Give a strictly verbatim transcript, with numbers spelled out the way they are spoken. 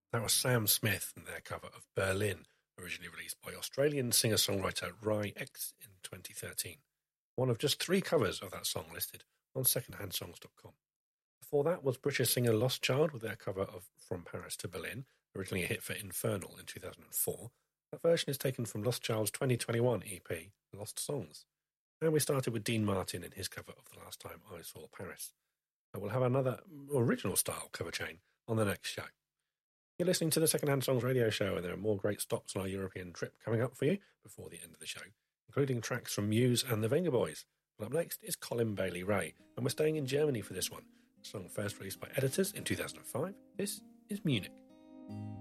That was Sam Smith and their cover of Berlin, originally released by Australian singer-songwriter Rai X in twenty thirteen. One of just three covers of that song listed on secondhand songs dot com. Before that was British singer Lost Child with their cover of From Paris to Berlin, originally a hit for Infernal in two thousand four. That version is taken from Lost Child's twenty twenty-one E P, Lost Songs. And we started with Dean Martin and his cover of The Last Time I Saw Paris. And we'll have another original-style cover chain on the next show. You're listening to the Secondhand Songs radio show, and there are more great stops on our European trip coming up for you before the end of the show, including tracks from Muse and the Vengaboys. But up next is Colin Bailey Ray, and we're staying in Germany for this one. The song first released by Editors in two thousand five. This is Munich.